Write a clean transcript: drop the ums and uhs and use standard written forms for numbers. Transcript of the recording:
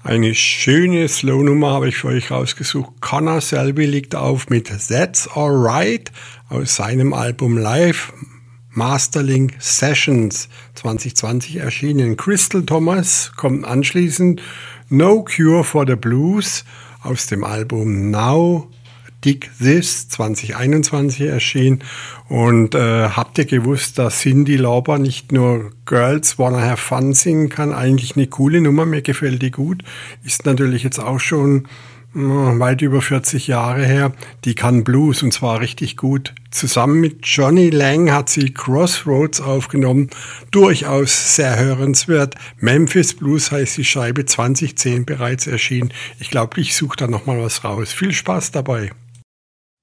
Eine schöne Slow-Nummer habe ich für euch rausgesucht. Connor Selby liegt auf mit That's Alright aus seinem Album Live Masterlink Sessions 2020 erschienen. Crystal Thomas kommt anschließend. No Cure for the Blues aus dem Album Now Dig This 2021 erschienen. Und habt ihr gewusst, dass Cyndi Lauper nicht nur Girls Wanna Have Fun singen kann? Eigentlich eine coole Nummer, mir gefällt die gut. Ist natürlich jetzt auch schon weit über 40 Jahre her. Die kann Blues und zwar richtig gut. Zusammen mit Johnny Lang hat sie Crossroads aufgenommen. Durchaus sehr hörenswert. Memphis Blues heißt die Scheibe, 2010 bereits erschienen. Ich glaube, ich suche da nochmal was raus. Viel Spaß dabei.